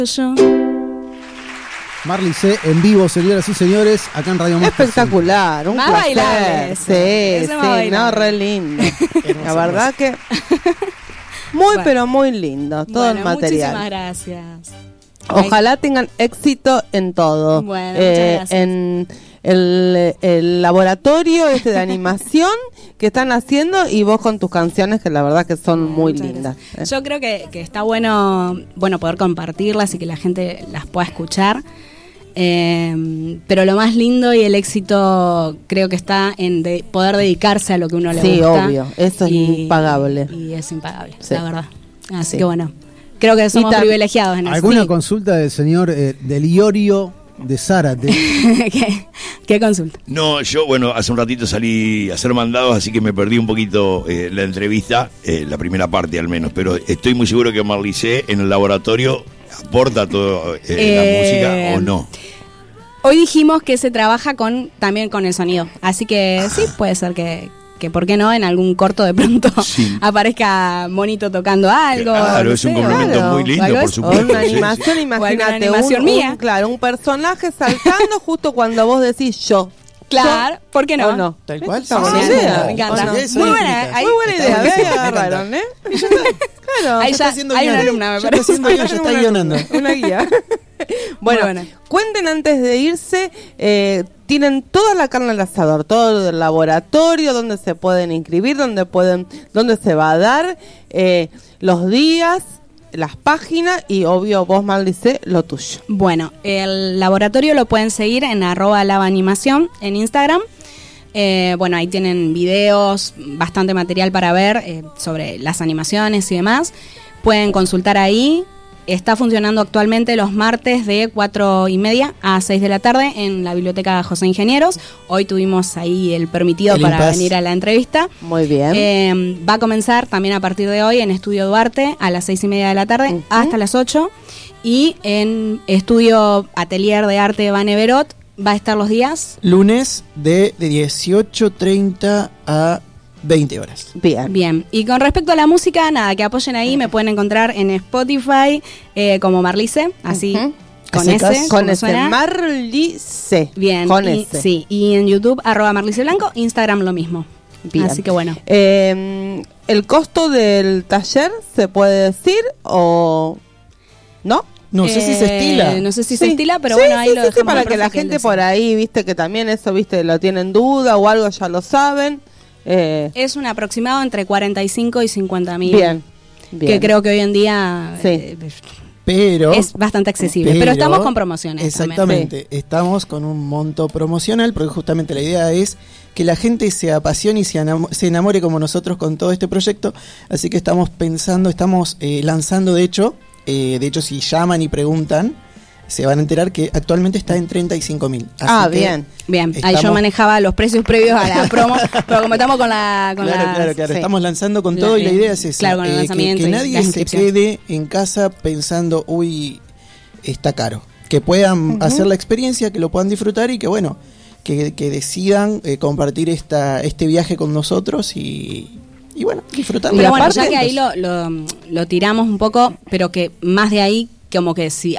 Yo. Marley C. en vivo, señoras y señores, acá en Radio Monster. Espectacular, un más placer. bailable. Sí, no, re lindo. La verdad que muy, Bueno. pero muy lindo, todo Bueno, el material. Muchísimas gracias. Ojalá tengan éxito en todo. Bueno, muchas gracias. En el laboratorio de animación que están haciendo y vos con tus canciones que la verdad que son muy Muchas lindas. gracias. Yo creo que está bueno poder compartirlas y que la gente las pueda escuchar. Pero lo más lindo y el éxito creo que está en poder dedicarse a lo que uno le Sí, gusta. obvio, eso es impagable. Y es impagable, Sí. la verdad. Así Sí. que bueno, creo que somos privilegiados en eso. ¿Alguna Sí. consulta del señor Del Iorio de Zárate? ¿Qué consulta? No, yo, hace un ratito salí a hacer mandados, así que me perdí un poquito la entrevista, la primera parte al menos, pero estoy muy seguro que Marley C. en el laboratorio aporta todo la música, ¿o no? Hoy dijimos que se trabaja también con el sonido, así que sí, puede ser que ¿por qué no? En algún corto de pronto Sí. aparezca Monito tocando algo. Claro, no es un sé, complemento claro. muy lindo, Algo por así. supuesto. O una Sí, sí. animación, imagínate, O alguna animación mía. claro, un personaje saltando justo cuando vos decís yo. Claro, ¿por qué no? ¿O no? Tal cual. Está sí, buena sí, idea. sí. Me encanta. ¿O no? Eso Muy es, buena, Erika. ahí- Muy buena Está idea, buenísimo, ¿ves? me encanta. Agarraron, ¿eh? Claro. Ahí está ya haciendo hay guión. una alumna, me Ya parece. está haciendo guión, ya está guionando. Una guía. Bueno, Muy buena. cuenten antes de irse, tienen toda la carne al asador, todo el laboratorio, donde se pueden inscribir, donde se va a dar, los días, las páginas y obvio vos, Marley C., lo tuyo. Bueno, el laboratorio lo pueden seguir en @lavaanimación en Instagram. Ahí tienen videos, bastante material para ver sobre las animaciones y demás. Pueden consultar ahí. Está funcionando actualmente los martes de 4:30 a 6 de la tarde en la biblioteca José Ingenieros. Hoy tuvimos ahí el permitido El para impasse. venir a la entrevista. Muy bien. Va a comenzar también a partir de hoy en Estudio Duarte a las 6:30 de la tarde hasta las 8. Y en Estudio Atelier de Arte Van Everot va a estar los días. Lunes de 18:30 a 20 horas. Bien. Bien, y con respecto a la música, nada, que apoyen ahí, me pueden encontrar en Spotify como Marley C, así, Ujú. con Así S, cas- Con como ese suena. Marley C. Bien, Con y, ese. sí, y en YouTube @Marley C Blanco, Instagram lo mismo. Bien. Así que bueno. ¿El costo del taller se puede decir o no? No sé si se estila. No sé si se Sí. estila, pero Sí, bueno, ahí sí, lo sí, dejamos para al que la profe él gente decida. por ahí, viste, que también eso, viste, lo tienen duda o algo, ya lo saben. Es un aproximado entre 45 y 50.000. Bien, bien. Que creo que hoy en día Sí. Pero es bastante accesible. Pero estamos con promociones. Exactamente, estamos con un monto promocional porque justamente la idea es que la gente se apasione y se enamore como nosotros con todo este proyecto. Así que estamos lanzando, de hecho si llaman y preguntan, se van a enterar que actualmente está en 35.000. Bien. Bien, ahí yo manejaba los precios previos a la promo, pero como estamos con la... Claro. sí. Estamos lanzando con todo y la idea es esa. Claro, con el lanzamiento que y nadie las se inscripciones. quede en casa pensando, uy, está caro. Que puedan hacer la experiencia, que lo puedan disfrutar y que bueno, que decidan compartir este viaje con nosotros y bueno, disfrutarlo. Pero bueno, aparte, ya que ahí lo tiramos un poco, pero que más de ahí, como que si